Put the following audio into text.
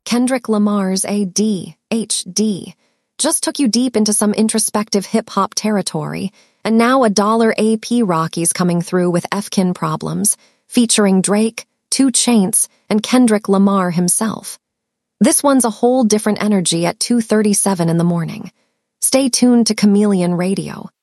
Kendrick Lamar's ADHD just took you deep into some introspective hip-hop territory, and now a dollar AP Rocky's coming through with Efkin Problems, featuring Drake, 2 Chainz, and Kendrick Lamar himself. This one's a whole different energy at 2:37 in the morning. Stay tuned to Chameleon Radio.